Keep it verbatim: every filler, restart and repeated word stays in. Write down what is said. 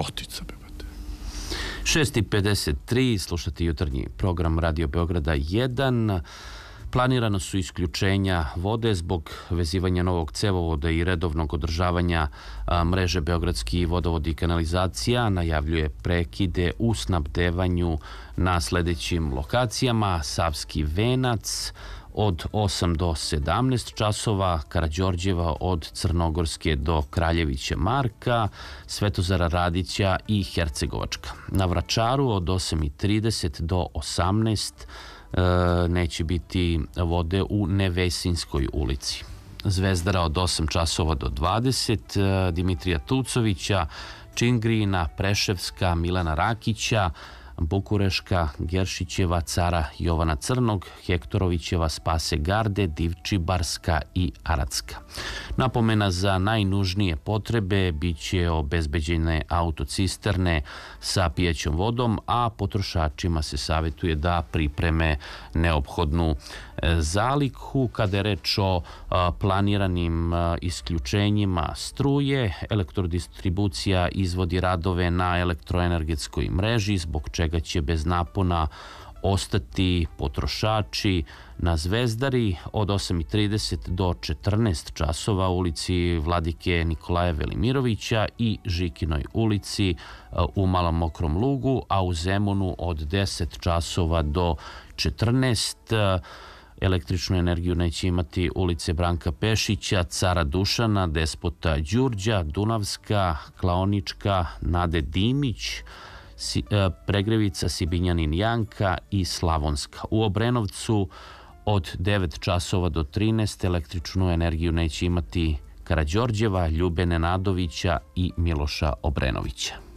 potica. šest i pedeset tri, slušate jutarnji program Radio Beograda jedan. Planirano su isključenja vode zbog vezivanja novog cevovoda i redovnog održavanja a, mreže Beogradski vodovod i kanalizacija. Najavljuje prekide u snabdevanju na sledećim lokacijama: Savski venac od osam do sedamnaest časova, Karađorđeva od Crnogorske do Kraljevića Marka, Svetozara Radića i Hercegovačka. Na Vračaru od osam i trideset do osamnaest e, neće biti vode u Nevesinskoj ulici. Zvezdara od osam časova do dvadeset, e, Dimitrija Tucovića, Čingrina, Preševska, Milana Rakića, Bukureška, Geršićeva, Cara Jovana Crnog, Hektorovićeva, Spase Garde, Divčibarska i Aradska. Napomena za najnužnije potrebe biće obezbeđene autocisterne sa pijaćom vodom, a potrošačima se savjetuje da pripreme neophodnu zalihu. Kada je reč o planiranim isključenjima struje, Elektrodistribucija izvodi radove na elektroenergetskoj mreži, zbog čega će bez napona ostati potrošači na Zvezdari od osam i trideset do četrnaest časova, ulici Vladike Nikolaja Velimirovića i Žikinoj ulici u Malom Mokrom Lugu, a u Zemunu od deset časova do četrnaest. Električnu energiju neće imati ulice Branka Pešića, Cara Dušana, Despota Đurđa, Dunavska, Klaonička, Nade Dimić, Pregrevica, Sibinjanin Janka i Slavonska. U Obrenovcu od devet časova do trinaest električnu energiju neće imati Karađorđeva, Ljube Nenadovića i Miloša Obrenovića.